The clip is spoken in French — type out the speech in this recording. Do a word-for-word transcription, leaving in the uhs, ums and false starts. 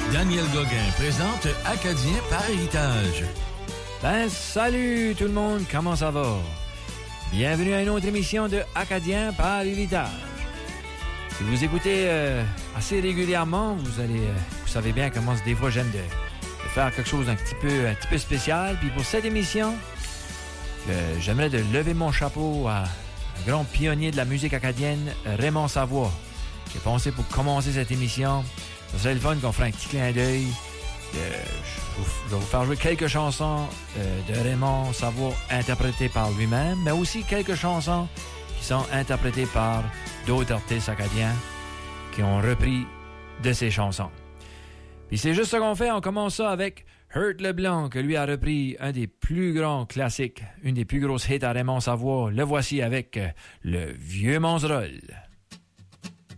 Daniel Gauguin présente Acadien par héritage. Ben, salut tout le monde, comment ça va? Bienvenue à une autre émission de Acadien par héritage. Si vous écoutez euh, assez régulièrement, vous allez, euh, vous savez bien comment des fois j'aime de, de faire quelque chose d'un petit peu, un petit peu spécial. Puis pour cette émission, euh, j'aimerais de lever mon chapeau à un grand pionnier de la musique acadienne, Raymond Savoie. J'ai pensé pour commencer cette émission, ça serait le fun qu'on ferait un petit clin d'œil. Euh, je, vous, je vais vous faire jouer quelques chansons euh, de Raymond Savoie interprétées par lui-même, mais aussi quelques chansons qui sont interprétées par d'autres artistes acadiens qui ont repris de ces chansons. Puis c'est juste ce qu'on fait, on commence ça avec Hurt Leblanc, que lui a repris un des plus grands classiques, une des plus grosses hits à Raymond Savoie. Le voici avec euh, le Vieux Monzerolle.